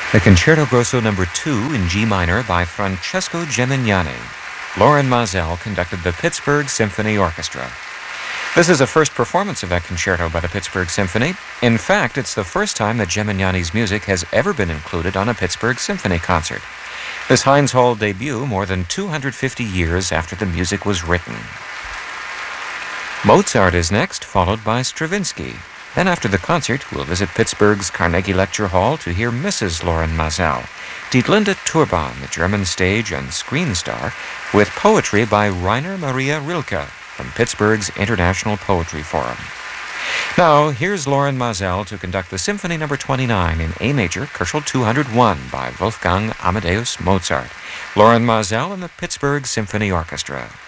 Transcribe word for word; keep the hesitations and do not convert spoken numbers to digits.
The Concerto Grosso Number two in G minor by Francesco Gemignani. Loren Maazel conducted the Pittsburgh Symphony Orchestra. This is a first performance of that concerto by the Pittsburgh Symphony. In fact, it's the first time that Gemignani's music has ever been included on a Pittsburgh Symphony concert. This Heinz Hall debut more than two hundred fifty years after the music was written. Mozart is next, followed by Stravinsky. Then after the concert, we'll visit Pittsburgh's Carnegie Lecture Hall to hear Missus Loren Maazel, Dietlinde Turban, the German stage and screen star, with poetry by Rainer Maria Rilke from Pittsburgh's International Poetry Forum. Now, here's Loren Maazel to conduct the Symphony Number twenty-nine in A major, Kochel two hundred one by Wolfgang Amadeus Mozart. Loren Maazel and the Pittsburgh Symphony Orchestra.